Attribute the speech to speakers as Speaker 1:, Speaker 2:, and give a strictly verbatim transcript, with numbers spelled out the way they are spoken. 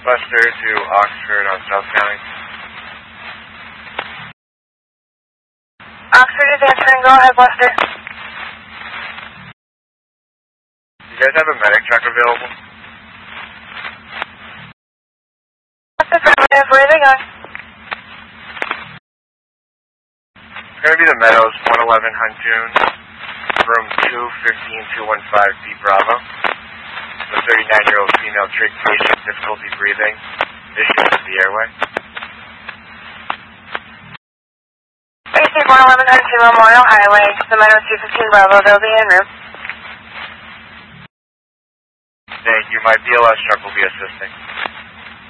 Speaker 1: Buster to Oxford on South County.
Speaker 2: Oxford is answering. Go ahead, Buster.
Speaker 1: You guys have a medic truck available?
Speaker 2: Affirmative. Where are they going?
Speaker 1: It's going to be the Meadows, one eleven Huntoon, room two fifteen two one five B Bravo. The thirty-nine-year-old female trach patient, difficulty breathing, issues with the airway.
Speaker 2: Receive one eleven Huntoon Memorial Highway, the Meadows two fifteen Bravo. They'll be en route.
Speaker 1: Thank you. My B L S truck will be assisting.